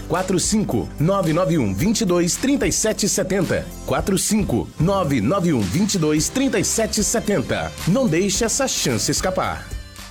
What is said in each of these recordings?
45-991-22-3770. 45-991-22-3770. Não deixe essa chance escapar.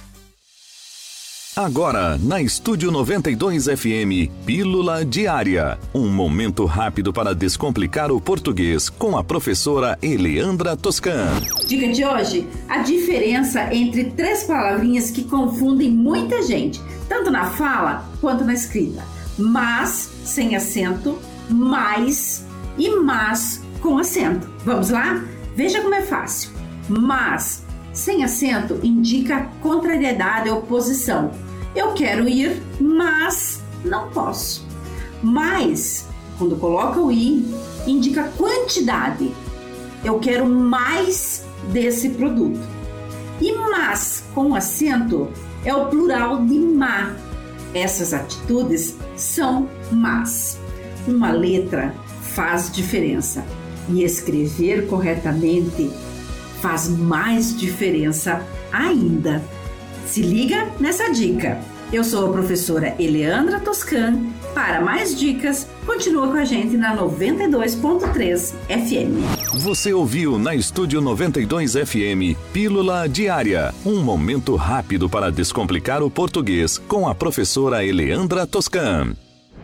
Agora, na Estúdio 92 FM, Pílula Diária. Um momento rápido para descomplicar o português com a professora Eleandra Toscan. Dica de hoje: a diferença entre 3 palavrinhas que confundem muita gente, tanto na fala quanto na escrita. Mas, sem acento, mais e mas com acento. Vamos lá? Veja como é fácil. Mas, sem acento, indica contrariedade ou oposição. Eu quero ir, mas não posso. Mais, quando coloca o i, indica quantidade. Eu quero mais desse produto. E mas, com acento, é o plural de má. Essas atitudes são más. Uma letra faz diferença. E escrever corretamente faz mais diferença ainda. Se liga nessa dica. Eu sou a professora Eleandra Toscan. Para mais dicas, continua com a gente na 92.3 FM. Você ouviu na Estúdio 92 FM, Pílula Diária. Um momento rápido para descomplicar o português com a professora Eleandra Toscan.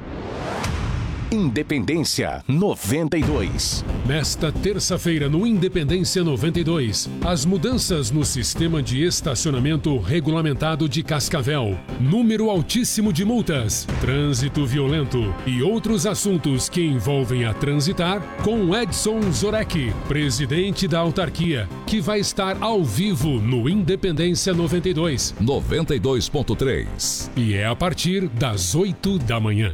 Independência 92. Nesta terça-feira no Independência 92, as mudanças no sistema de estacionamento regulamentado de Cascavel, número altíssimo de multas, trânsito violento e outros assuntos que envolvem a transitar com Edson Zorek, presidente da autarquia, que vai estar ao vivo no Independência 92. 92.3. E é a partir das 8 da manhã.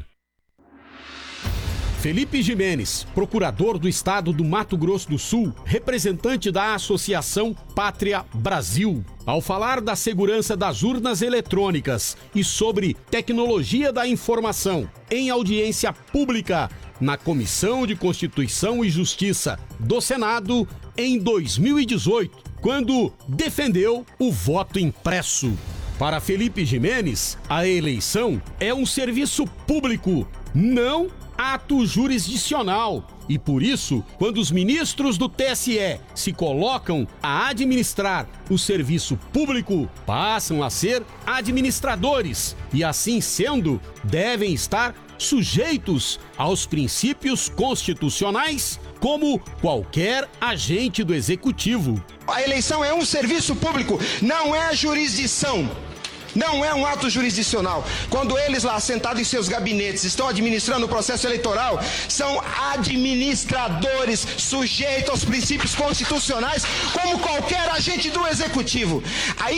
Felipe Jimenez, procurador do estado do Mato Grosso do Sul, representante da Associação Pátria Brasil, ao falar da segurança das urnas eletrônicas e sobre tecnologia da informação em audiência pública na Comissão de Constituição e Justiça do Senado em 2018, quando defendeu o voto impresso. Para Felipe Jimenez, a eleição é um serviço público, não ato jurisdicional. E por isso, quando os ministros do TSE se colocam a administrar o serviço público, passam a ser administradores e, assim sendo, devem estar sujeitos aos princípios constitucionais como qualquer agente do executivo. A eleição é um serviço público, não é jurisdição. Não é um ato jurisdicional. Quando eles lá, sentados em seus gabinetes, estão administrando o processo eleitoral, são administradores sujeitos aos princípios constitucionais, como qualquer agente do executivo. A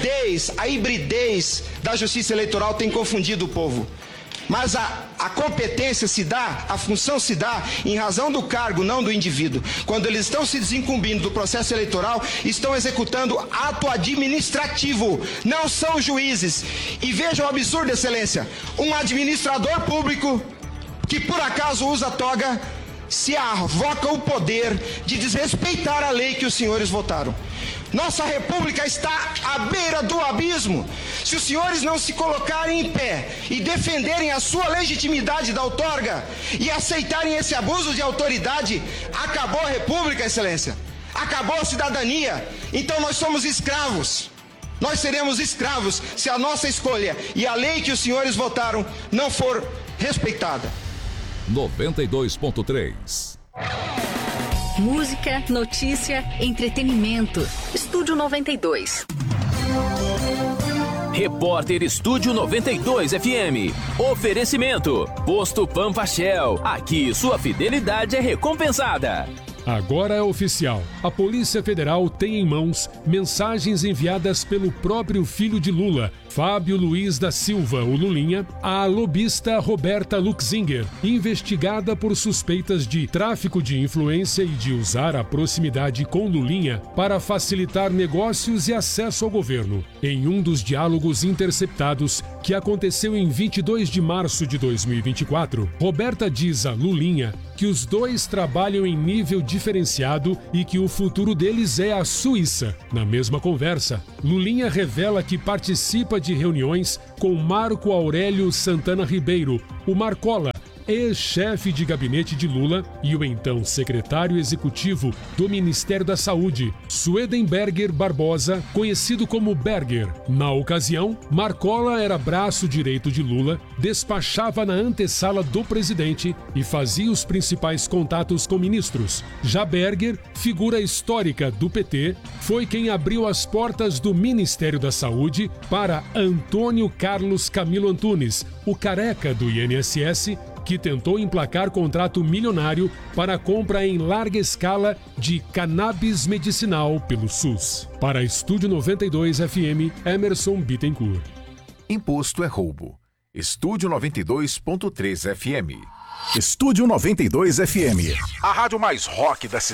hibridez da justiça eleitoral tem confundido o povo. Mas a competência se dá, a função se dá em razão do cargo, não do indivíduo. Quando eles estão se desincumbindo do processo eleitoral, estão executando ato administrativo, não são juízes. E vejam o absurdo, excelência, um administrador público que por acaso usa toga, se arvoca o poder de desrespeitar a lei que os senhores votaram. Nossa república está à beira do abismo. Se os senhores não se colocarem em pé e defenderem a sua legitimidade da outorga e aceitarem esse abuso de autoridade, acabou a república, excelência. Acabou a cidadania. Então nós somos escravos. Nós seremos escravos se a nossa escolha e a lei que os senhores votaram não for respeitada. 92.3. Música, notícia, entretenimento. Estúdio 92. Repórter Estúdio 92 FM. Oferecimento: Posto Pampa Shell. Aqui sua fidelidade é recompensada. Agora é oficial. A Polícia Federal tem em mãos mensagens enviadas pelo próprio filho de Lula, Fábio Luiz da Silva, o Lulinha, à lobista Roberta Luxinger, investigada por suspeitas de tráfico de influência e de usar a proximidade com Lulinha para facilitar negócios e acesso ao governo. Em um dos diálogos interceptados, que aconteceu em 22 de março de 2024, Roberta diz a Lulinha que os dois trabalham em nível diferenciado e que o futuro deles é a Suíça. Na mesma conversa, Lulinha revela que participa de reuniões com Marco Aurélio Santana Ribeiro, o Marcola, ex-chefe de gabinete de Lula e o então secretário executivo do Ministério da Saúde, Swedenberger Barbosa, conhecido como Berger. Na ocasião, Marcola era braço direito de Lula, despachava na antessala do presidente e fazia os principais contatos com ministros. Já Berger, figura histórica do PT, foi quem abriu as portas do Ministério da Saúde para Antônio Carlos Camilo Antunes, o careca do INSS, que tentou emplacar contrato milionário para a compra em larga escala de cannabis medicinal pelo SUS. Para Estúdio 92 FM, Emerson Bittencourt. Imposto é roubo. Estúdio 92.3 FM. Estúdio 92 FM. A rádio mais rock da cidade.